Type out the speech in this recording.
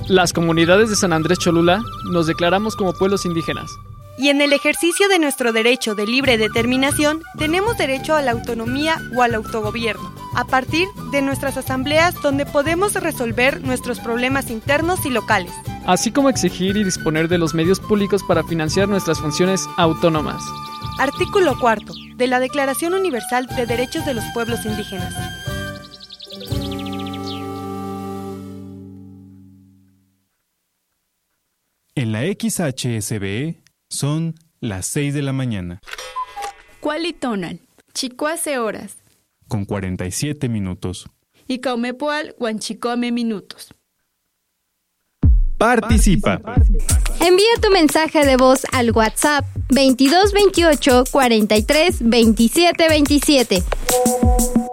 Las comunidades de San Andrés Cholula nos declaramos como pueblos indígenas. Y en el ejercicio de nuestro derecho de libre determinación, tenemos derecho a la autonomía o al autogobierno, a partir de nuestras asambleas donde podemos resolver nuestros problemas internos y locales. Así como exigir y disponer de los medios públicos para financiar nuestras funciones autónomas. Artículo 4 de la Declaración Universal de Derechos de los Pueblos Indígenas. En la XHSBE son las 6 de la mañana. Cualitonal, Chicoace horas. Con 47 minutos. Y Caumepoal, Huanchicome minutos. Participa. Envía tu mensaje de voz al WhatsApp 2228 43 27 27.